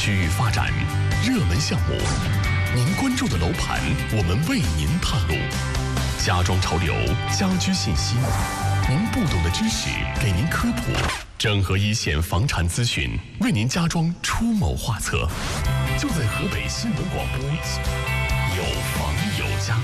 区域发展，热门项目，您关注的楼盘，我们为您探路。家装潮流，家居信息，您不懂的知识给您科普，整合一线房产资讯，为您家装出谋划策。就在河北新闻广播，有房有家。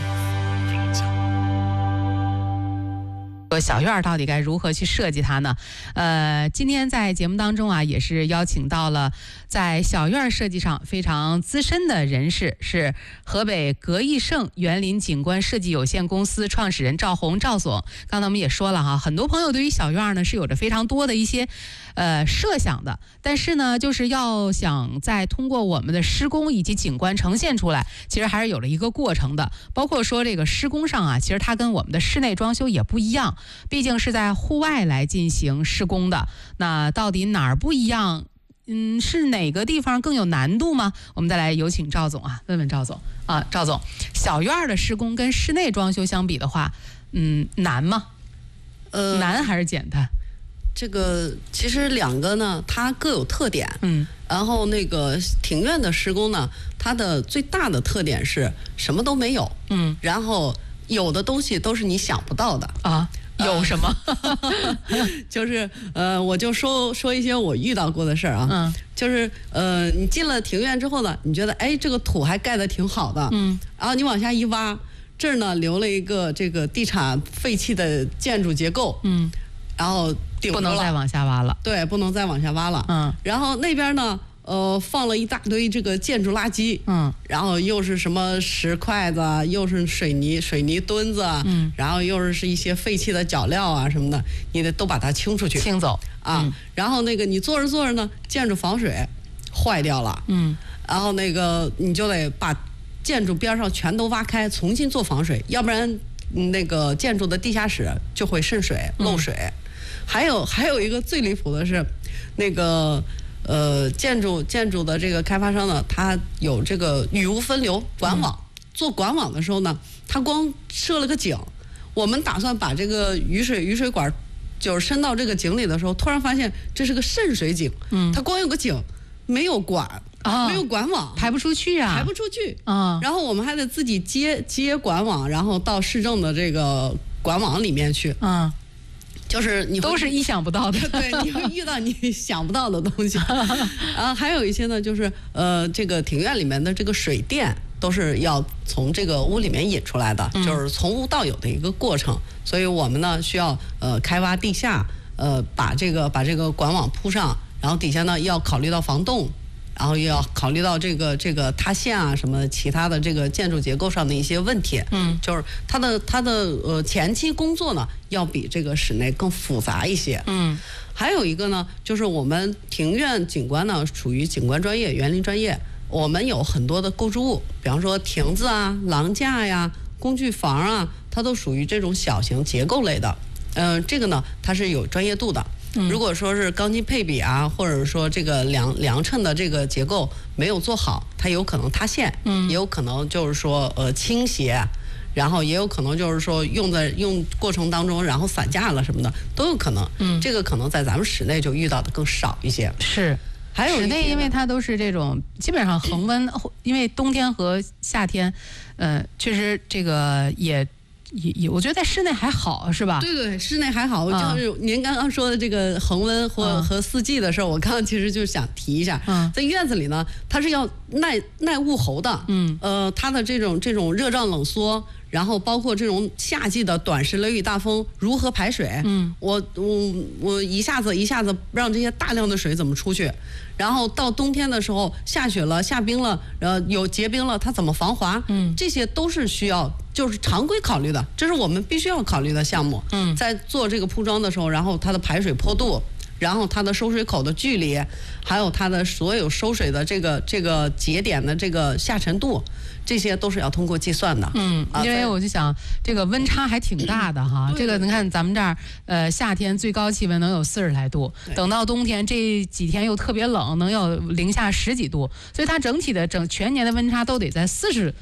小院到底该如何去设计它呢？今天在节目当中啊，也是邀请到了在小院设计上非常资深的人士，是河北格益盛园林景观设计有限公司创始人赵红赵总。刚才我们也说了哈，很多朋友对于小院呢是有着非常多的一些设想的，但是呢，就是要想再通过我们的施工以及景观呈现出来，其实还是有了一个过程的。包括说这个施工上啊，其实它跟我们的室内装修也不一样。毕竟是在户外来进行施工的，那到底哪儿不一样？是哪个地方更有难度吗？我们再来有请赵总啊，问问赵总啊，赵总，小院的施工跟室内装修相比的话，难吗？难还是简单？ 这个其实两个呢，它各有特点。然后那个庭院的施工呢，它的最大的特点是什么都没有。然后有的东西都是你想不到的啊。 有什么？ 就是我就说一些我遇到过的事儿啊。就是你进了庭院之后呢，你觉得哎这个土还盖得挺好的。然后你往下一挖，这儿呢留了一个这个地产废弃的建筑结构。然后顶住了， 不能再往下挖了。 对，不能再往下挖了。然后那边呢？放了一大堆这个建筑垃圾，然后又是什么石块子，又是水泥墩子，然后又是一些废弃的脚料啊什么的，你得都把它清出去， 清走啊。然后那个你做着呢，建筑防水坏掉了，然后那个你就得把建筑边上全都挖开，重新做防水，要不然那个建筑的地下室就会渗水漏水。还有一个最离谱的是，那个。建筑的这个开发商呢，它有这个雨污分流管网。做管网的时候呢，它光设了个井。我们打算把这个雨水管就是伸到这个井里的时候，突然发现这是个渗水井。它光有个井，没有管没有管网， 排不出去啊， 排不出去啊。然后我们还得自己接管网，然后到市政的这个管网里面去。就是你都是意想不到的， 对，你会遇到你想不到的东西。然后还有一些呢，就是这个庭院里面的这个水电都是要从这个屋里面引出来的，就是从无到有的一个过程。所以我们呢需要开挖地下，把这个管网铺上，然后底下呢要考虑到防冻。然后又要考虑到这个塌陷啊什么其他的这个建筑结构上的一些问题。就是它的前期工作呢要比这个室内更复杂一些。还有一个呢，就是我们庭院景观呢属于景观专业、园林专业，我们有很多的构筑物，比方说亭子啊、廊架呀、工具房啊，它都属于这种小型结构类的。这个呢它是有专业度的。如果说是钢筋配比啊，或者说这个梁衬的这个结构没有做好，它有可能塌陷，也有可能就是说倾斜，然后也有可能就是说用过程当中，然后散架了什么的都有可能。这个可能在咱们室内就遇到的更少一些。 是，还有室内因为它都是这种基本上恒温，因为冬天和夏天，确实这个也，我觉得在室内还好，是吧？ 对，室内还好。就是您刚刚说的这个恒温和四季的事儿，我刚刚其实就想提一下。在院子里呢，它是要耐物候的。它的这种热胀冷缩，然后包括这种夏季的短时雷雨大风如何排水？我一下子让这些大量的水怎么出去？然后到冬天的时候下雪了、下冰了，有结冰了，它怎么防滑？这些都是需要就是常规考虑的，这是我们必须要考虑的项目。在做这个铺装的时候，然后它的排水坡度，然后它的收水口的距离，还有它的所有收水的这个节点的这个下沉度，这些都是要通过计算的。 因为我就想这个温差还挺大的哈。这个你看咱们这儿夏天最高气温能有40来度，等到冬天这几天又特别冷，能有零下10几度，所以它整体的全年的温差都得在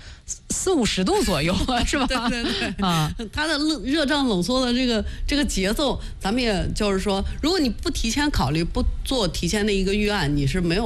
40、50度左右，是吧？ 对啊，它的热胀冷缩的这个节奏，咱们也就是说，如果你不提前考虑，不做提前的一个预案，你是没有